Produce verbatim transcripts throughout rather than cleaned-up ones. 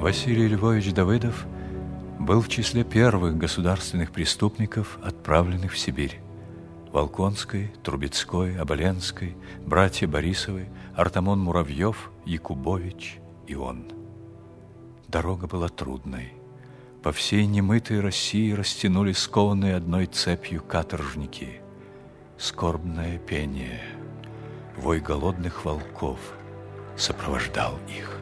Василий Львович Давыдов был в числе первых государственных преступников, отправленных в Сибирь. Волконской, Трубецкой, Оболенской, братья Борисовы, Артамон Муравьев, Якубович и он. Дорога была трудной. По всей немытой России растянулись скованные одной цепью каторжники. Скорбное пение, вой голодных волков сопровождал их.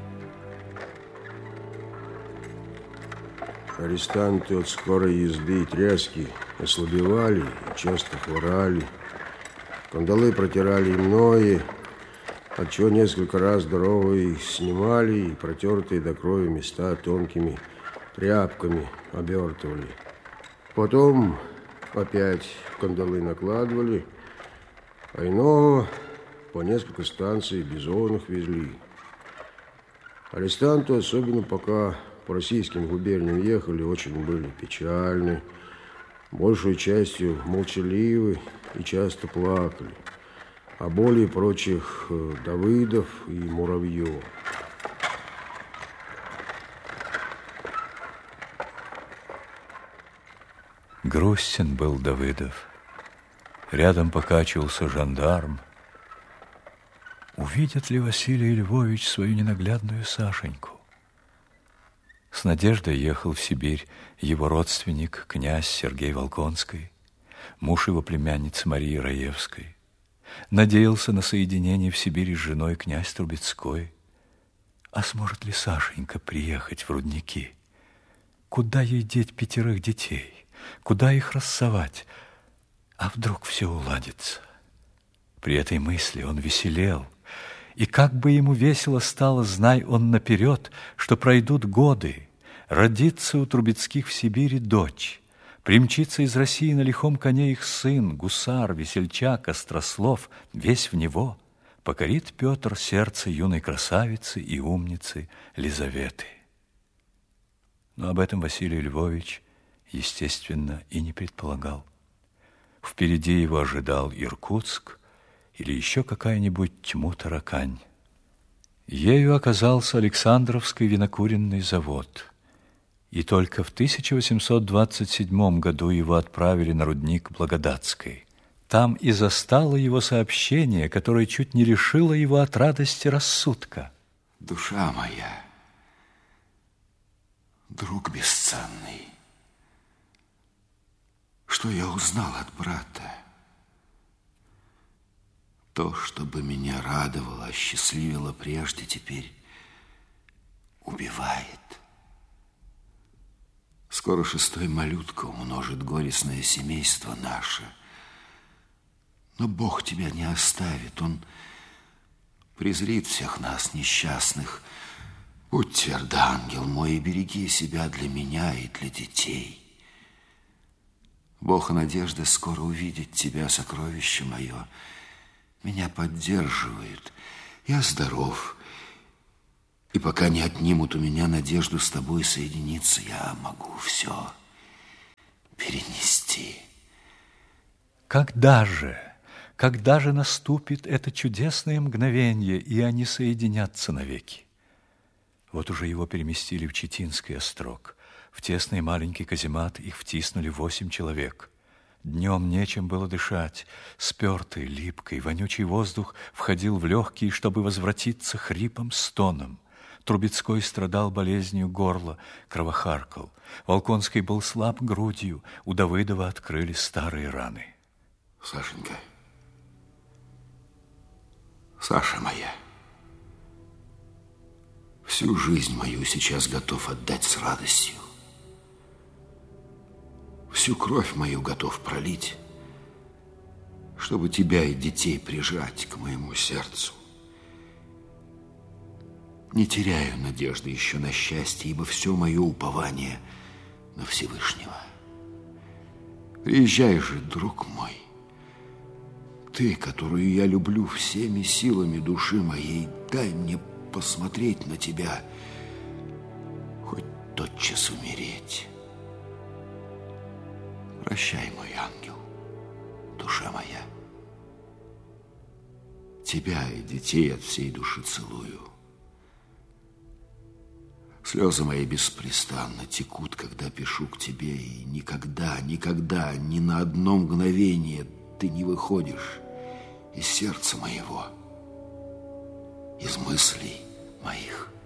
Арестанты от скорой езды и тряски ослабевали и часто хворали. Кандалы протирали им ноги, отчего несколько раз здоровые их снимали и протертые до крови места тонкими тряпками обертывали. Потом опять кандалы накладывали, а иного по несколько станций бизонных везли. Арестанты, особенно пока по российским губерниям ехали, очень были печальны, большей частью молчаливы и часто плакали. А более прочих Давыдов и Муравьев. Грустен был Давыдов. Рядом покачивался жандарм. Увидит ли Василий Львович свою ненаглядную Сашеньку? С надеждой ехал в Сибирь его родственник, князь Сергей Волконский, муж его племянницы Марии Раевской. Надеялся на соединение в Сибири с женой князь Трубецкой. А сможет ли Сашенька приехать в Рудники? Куда ей деть пятерых детей? Куда их рассовать? А вдруг все уладится? При этой мысли он веселел. И как бы ему весело стало, знай он наперед, что пройдут годы, родится у Трубецких в Сибири дочь, примчится из России на лихом коне их сын, гусар, весельчак, острослов, весь в него, покорит Петр сердце юной красавицы и умницы Лизаветы. Но об этом Василий Львович, естественно, и не предполагал. Впереди его ожидал Иркутск, или еще какая-нибудь тьму-таракань. Ею оказался Александровский винокуренный завод. И только в тысяча восемьсот двадцать седьмом году его отправили на рудник Благодатской. Там и застало его сообщение, которое чуть не лишило его от радости рассудка. Душа моя, друг бесценный, что я узнал от брата? То, что бы меня радовало, осчастливило прежде, теперь убивает. Скоро шестой малютка умножит горестное семейство наше. Но Бог тебя не оставит, Он презрит всех нас, несчастных. Будь тверда, ангел мой, и береги себя для меня и для детей. Бог надежды скоро увидит тебя, сокровище мое. Меня поддерживает. Я здоров. И пока не отнимут у меня надежду с тобой соединиться, я могу все перенести. Когда же, когда же наступит это чудесное мгновенье, и они соединятся навеки? Вот уже его переместили в Читинский острог. В тесный маленький каземат их втиснули восемь человек. Днем нечем было дышать. Спертый, липкий, вонючий воздух входил в легкие, чтобы возвратиться хрипом-стоном. Трубецкой страдал болезнью горла, кровохаркал. Волконский был слаб грудью. У Давыдова открылись старые раны. Сашенька, Саша моя, всю жизнь мою сейчас готов отдать с радостью. Всю кровь мою готов пролить, чтобы тебя и детей прижать к моему сердцу. Не теряю надежды еще на счастье, ибо все мое упование на Всевышнего. Приезжай же, друг мой, ты, которую я люблю всеми силами души моей, дай мне посмотреть на тебя, хоть тотчас умереть. Прощай, мой ангел, душа моя. Тебя и детей от всей души целую. Слезы мои беспрестанно текут, когда пишу к тебе, и никогда, никогда, ни на одно мгновение ты не выходишь из сердца моего, из мыслей моих.